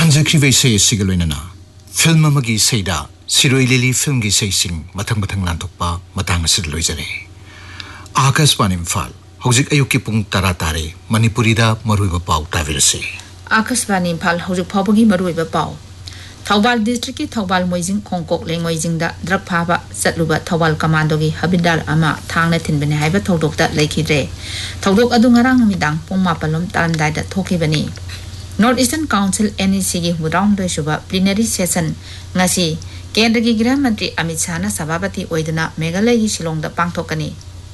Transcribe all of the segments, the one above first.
ꯈꯟꯖꯈꯤꯕ ꯏꯁꯩ ꯑꯁꯤꯒ ꯂꯣꯏꯅꯅ ꯐꯤꯜꯝ ꯑꯃꯒꯤ ꯏꯁꯩꯗ ꯁꯤꯔꯣꯏ ꯂꯤꯂꯤ ꯐꯤꯜꯝꯒꯤ ꯏꯁꯩꯁꯤꯡ ꯃꯊꯪ ꯃꯊꯪ ꯂꯥꯟꯊꯣꯛꯄ ꯃꯇꯥꯡ ꯑꯁꯤꯗ ꯂꯣꯏꯖꯔꯦ आकाशवाणी इम्फाल हौजिक अयुक्की पुंग 10 तारे मणिपुरीदा मरुइबा पाउ ताबिरसे आकाशवाणी इम्फाल हौजिक फावबगी मरुइबा पाउ थौबाल डिस्ट्रिक्ट की थौबाल मोइजिंग खोंकोक लेंगोइजिंगदा ड्रग फाबा चटलुबा थौबाल कमांडोगी हबिदार अमा थांगना थिनबने हाइबा थौदोकता लेखिद्रे थौदोक अदु ngarang numidang pung 8 lom taramdaida thokibani north eastern council NEC की हुराउंड सुबह प्लीनरी सेशन ngasi केंद्र की गृह मंत्री अमित शाह ना सभापति ओइदना मेघालय की शिलोंगदा पांगथोकनी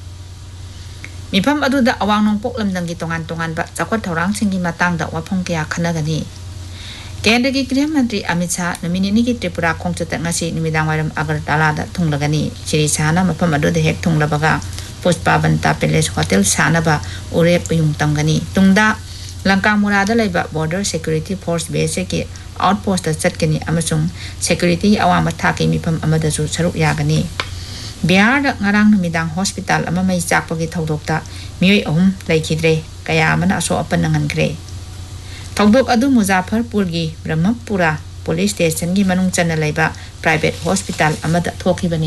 मिफम अदुदा अवांग नोंपोक लमदंगी तोंगान तोंगान बा चाखवत थौरांग सिंगी मातांगदा वाफम कया खनगनी केंद्र की गृह मंत्री अमित शाह नमिनिनी की त्रिपुरा खोंगचत ngasi निमिदांग वारम अगरतलादा थुंगलगनी श्री शाह ना मफम अदुदा हेक थुंगलबगा पुष्पा बंता पैलेस होटल सानबा उरेप युंग तंगनी तुंगदा लंका मुरादा लेबा बॉर्डर सिक्योरिटी फोर्स बेस की आउटपोस्ट चटकनी अमसुंग सिक्योरिटी अवाम थाकी मिफम अमदसु सरुक यागनी Bihar ngarang numidang hospital ama mai chakpagi thawdokta mioi ahum laikhidre kaya amana aso apan nangangré thawdok adu muzaffarpur gi brahmapura police station gi manung chana laiba private hospital amada thokibani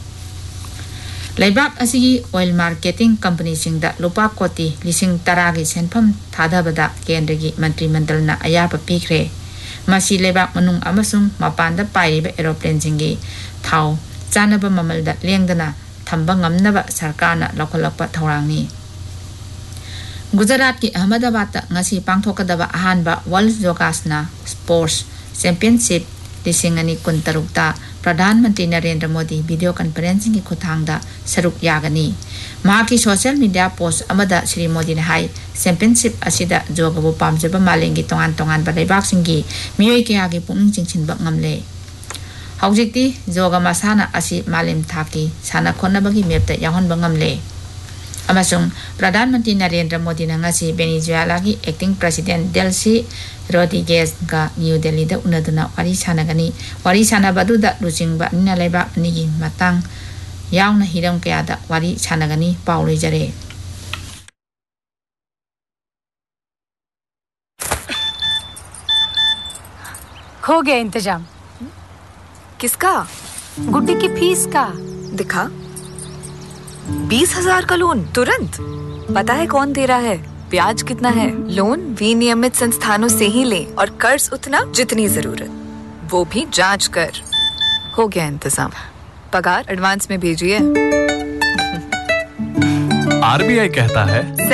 laibak asigi oil marketing company singda lupa koti lising taragi senpham thadabada kendra gi mantri mandalna ayapa pikre masi laibak manung amasung mapanda pairiba aeroplane singi thau चानब ममलदा लेंगदना थंबा ngamnaba सरकारना लौखलकपा थौरांगनी गुजरात की Ahmedabad ngasi पांगथोकदबा अहानबा world योगासना sports championship लिसिंगनी कुंतरुक्ता प्रधानमंत्री Narendra Modi video conferencing की खुथांगदा सरुक यागनी माकी social media post अमदा Shri Modi ने high championship असिदा जोगबु पामजबा मालेंगी तोंगान तोंगान बलेबाक सिंगी मियोय कयागी पुंग चिंचिनबा ngamle हौजिक्ति जोगा मसाना असि मालिम थाकी साना खोनबगी मेपता याहनबा ngamle अमसुंग प्रधानमंत्री नरेंद्र मोदी ना ngasi वेनेजुएला की एक्टिंग प्रेसिडेंट डेल्सी रोड्रिगेज का न्यू दिल्ली दा उनदुना वारी सानागनी वारी सानाबदुदा लुचिंगबा निना लेबा निगी मतंग यावना हिरम कयादा वारी सानागनी पाउले जरे हो गया इंतजाम किसका? गुड्डी की फीस का दिखा 20,000 का लोन तुरंत पता है कौन दे रहा है ब्याज कितना है लोन विनियमित संस्थानों से ही ले और कर्ज उतना जितनी जरूरत वो भी जांच कर हो गया इंतजाम पगार एडवांस में भेजिए आरबीआई कहता है